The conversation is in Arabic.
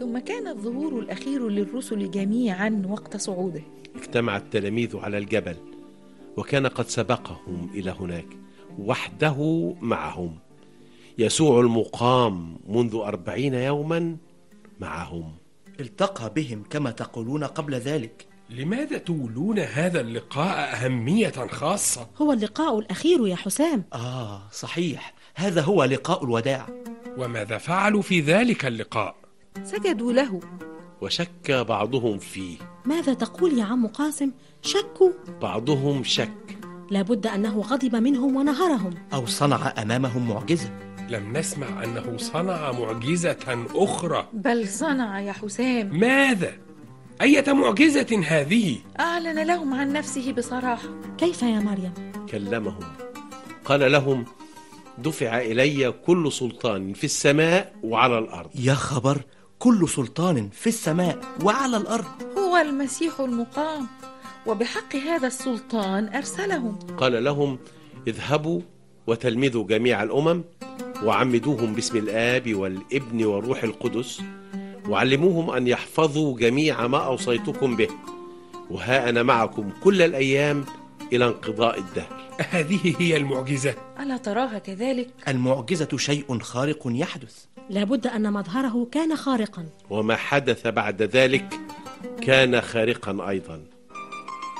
ثم كان الظهور الأخير للرسل جميعا وقت صعوده. اجتمع التلاميذ على الجبل، وكان قد سبقهم إلى هناك وحده معهم، يسوع المقام منذ 40 يوما معهم. التقى بهم كما تقولون قبل ذلك. لماذا تولون هذا اللقاء أهمية خاصة؟ هو اللقاء الأخير يا حسام. صحيح، هذا هو لقاء الوداع. وماذا فعلوا في ذلك اللقاء؟ سجدوا له. وشك بعضهم فيه. ماذا تقول يا عم قاسم؟ شكوا؟ بعضهم شك. لابد أنه غضب منهم ونهرهم، أو صنع أمامهم معجزة. لم نسمع أنه صنع معجزة أخرى. بل صنع يا حسام. ماذا؟ أية معجزة هذه؟ أعلن لهم عن نفسه بصراحة. كيف يا مريم؟ كلمهم، قال لهم: دفع إلي كل سلطان في السماء وعلى الأرض. يا خبر، كل سلطان في السماء وعلى الأرض. هو المسيح المقام، وبحق هذا السلطان أرسلهم. قال لهم: اذهبوا وتلمذوا جميع الأمم، وعمدوهم باسم الآب والابن والروح القدس، وعلموهم أن يحفظوا جميع ما أوصيتكم به، وها أنا معكم كل الأيام إلى انقضاء الدهر. هذه هي المعجزة؟ ألا تراها كذلك؟ المعجزة شيء خارق يحدث. لابد أن مظهره كان خارقا، وما حدث بعد ذلك كان خارقا أيضا.